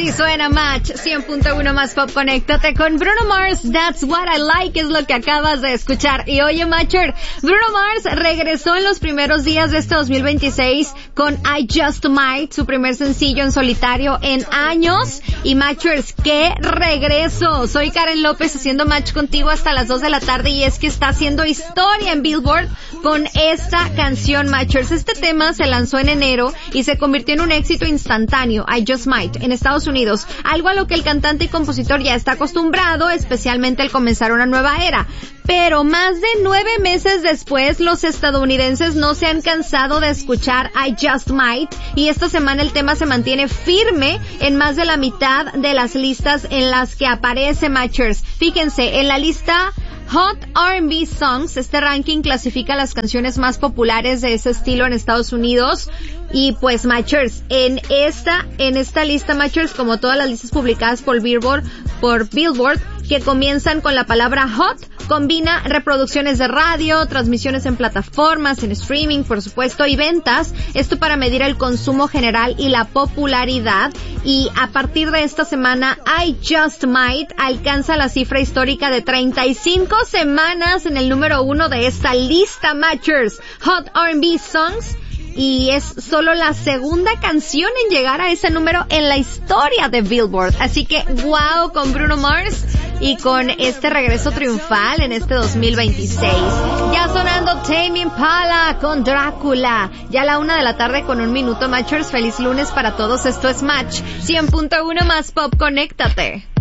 Así suena Match 100.1 más pop. Conéctate con Bruno Mars. That's what I like es lo que acabas de escuchar. Y oye, Matcher, Bruno Mars regresó en los primeros días de este 2026 con I Just Might, su primer sencillo en solitario en años. Y Matchers, ¡qué regreso! Soy Karen López haciendo match contigo hasta las 2 de la tarde y es que está haciendo historia en Billboard con esta canción, Matchers. Este tema se lanzó en enero y se convirtió en un éxito instantáneo, I Just Might, en Estados Unidos, algo a lo que el cantante y compositor ya está acostumbrado, especialmente al comenzar una nueva era. Pero más de 9 meses después, los estadounidenses no se han cansado de escuchar I Just Might y esta semana el tema se mantiene firme en más de la mitad de las listas en las que aparece, Matchers. Fíjense, en la lista Hot R&B Songs, este ranking clasifica las canciones más populares de ese estilo en Estados Unidos. Y pues, Matchers, en esta lista, Matchers, como todas las listas publicadas por Billboard, que comienzan con la palabra hot, combina reproducciones de radio, transmisiones en plataformas, en streaming, por supuesto, y ventas. Esto para medir el consumo general y la popularidad. Y a partir de esta semana, I Just Might alcanza la cifra histórica de 35 semanas en el número 1 de esta lista, Matchers. Hot R&B Songs. Y es solo la segunda canción en llegar a ese número en la historia de Billboard. Así que, wow, con Bruno Mars y con este regreso triunfal en este 2026. Ya sonando Tame Impala con Drácula. Ya a la 1 de la tarde con 1 minuto, Matchers. Feliz lunes para todos. Esto es Match 100.1 más pop. Conéctate.